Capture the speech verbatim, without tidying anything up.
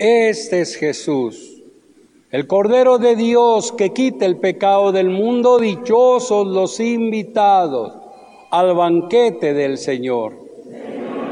este es Jesús, el Cordero de Dios que quita el pecado del mundo. Dichosos los invitados al banquete del Señor.